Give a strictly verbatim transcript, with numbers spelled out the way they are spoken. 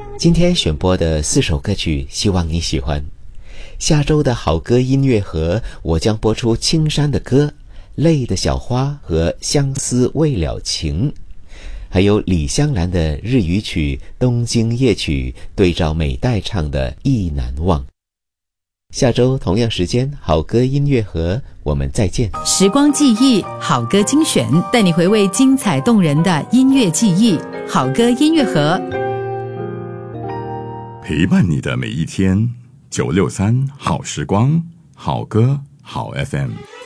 今天选播的四首歌曲，希望你喜欢。下周的好歌音乐盒，我将播出青山的歌、泪的小花和相思未了情，还有李香兰的日语曲、东京夜曲，对照美代唱的意难忘。下周同样时间，好歌音乐盒，我们再见。 时光记忆，好歌精选，带你回味精彩动人的音乐记忆。好歌音乐盒， 陪伴你的每一天。九六三好时光，好歌好 F M。